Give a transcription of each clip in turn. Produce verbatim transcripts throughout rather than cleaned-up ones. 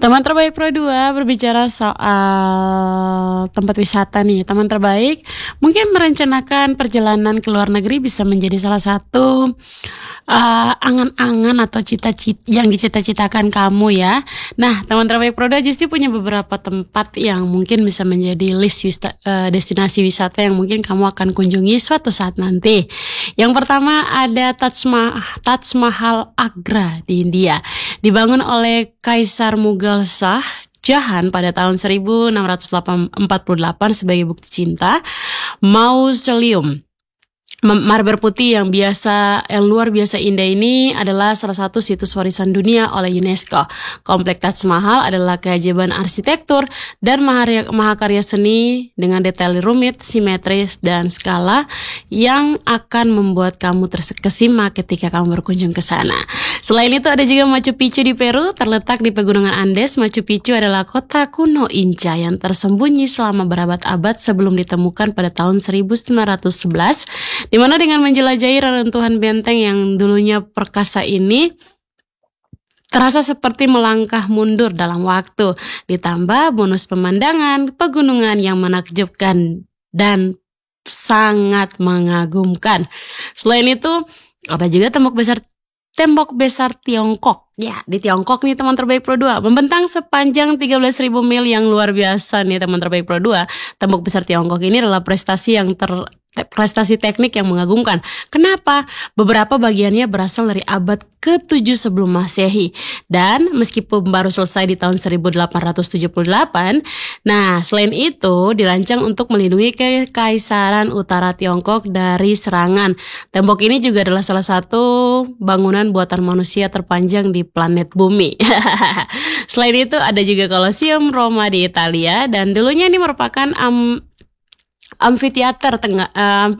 Teman terbaik Pro dua berbicara soal tempat wisata nih. Teman terbaik mungkin merencanakan perjalanan ke luar negeri bisa menjadi salah satu uh, angan-angan atau cita-cita yang dicita-citakan kamu ya. Nah, teman terbaik Pro dua justru punya beberapa tempat yang mungkin bisa menjadi list wista, uh, destinasi wisata yang mungkin kamu akan kunjungi suatu saat nanti. Yang pertama ada Taj Mahal, Taj Mahal Agra di India. Dibangun oleh Kaisar Mughal Shah Jahan pada tahun seribu enam ratus empat puluh delapan sebagai bukti cinta. Mausoleum marmer putih yang biasa, yang luar biasa indah ini adalah salah satu situs warisan dunia oleh UNESCO. Kompleks Taj Mahal adalah keajaiban arsitektur dan mahakarya seni dengan detail rumit, simetris, dan skala yang akan membuat kamu terkesima ketika kamu berkunjung ke sana. Selain itu ada juga Machu Picchu di Peru, terletak di pegunungan Andes. Machu Picchu adalah kota kuno Inca yang tersembunyi selama berabad-abad sebelum ditemukan pada tahun seribu sembilan ratus sebelas. Di mana dengan menjelajahi reruntuhan benteng yang dulunya perkasa ini terasa seperti melangkah mundur dalam waktu. Ditambah bonus pemandangan pegunungan yang menakjubkan dan sangat mengagumkan. Selain itu ada juga tembok besar Tembok besar Tiongkok. Ya, di Tiongkok nih teman terbaik Pro dua. Membentang sepanjang tiga belas ribu mil yang luar biasa nih teman terbaik Pro dua. Tembok besar Tiongkok ini adalah prestasi yang ter prestasi teknik yang mengagumkan. Kenapa? Beberapa bagiannya berasal dari abad ketujuh sebelum Masehi. Dan meskipun baru selesai di tahun seribu delapan ratus tujuh puluh delapan, nah selain itu dirancang untuk melindungi kekaisaran utara Tiongkok dari serangan. Tembok ini juga adalah salah satu bangunan buatan manusia terpanjang di planet bumi. Selain itu ada juga Colosseum Roma di Italia, dan dulunya ini merupakan um, amfiteater tengah uh,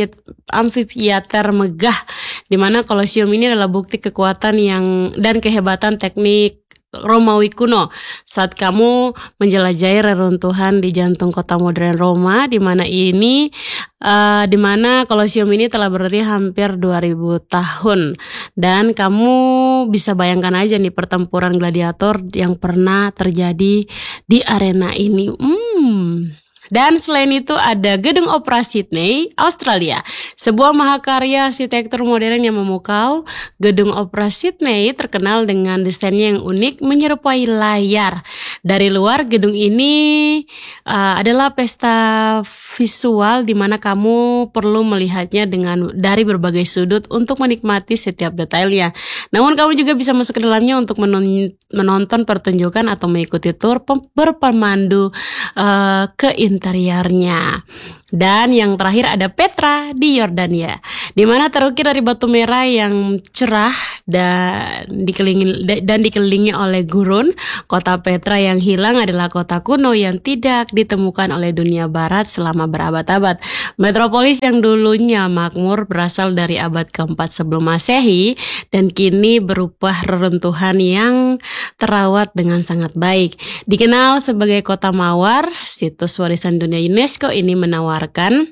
amfiteater megah, di mana Colosseum ini adalah bukti kekuatan yang dan kehebatan teknik Romawi kuno saat kamu menjelajahi reruntuhan di jantung kota modern Roma, di mana ini uh, di mana Colosseum ini telah berdiri hampir dua ribu tahun, dan kamu bisa bayangkan aja nih pertempuran gladiator yang pernah terjadi di arena ini. Hmm. Dan selain itu ada Gedung Opera Sydney, Australia. Sebuah mahakarya arsitektur modern yang memukau. Gedung Opera Sydney terkenal dengan desainnya yang unik menyerupai layar. Dari luar, gedung ini uh, adalah pesta visual di mana kamu perlu melihatnya dengan dari berbagai sudut untuk menikmati setiap detailnya. Namun kamu juga bisa masuk ke dalamnya untuk menon menonton pertunjukan atau mengikuti tur berpemandu uh, ke interiornya. Dan yang terakhir ada Petra di Yordania, di mana terukir dari batu merah yang cerah dan dikelilingi dan dikelilingi oleh gurun. Kota Petra yang hilang adalah kota kuno yang tidak ditemukan oleh dunia barat selama berabad-abad. Metropolis yang dulunya makmur berasal dari abad keempat sebelum Masehi dan kini berupa reruntuhan yang terawat dengan sangat baik. Dikenal sebagai kota mawar, situs warisan dunia UNESCO ini menawarkan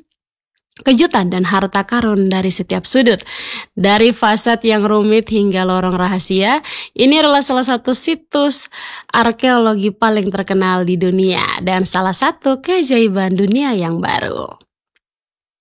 kejutan dan harta karun dari setiap sudut. Dari fasad yang rumit hingga lorong rahasia, ini adalah salah satu situs arkeologi paling terkenal di dunia dan salah satu keajaiban dunia yang baru.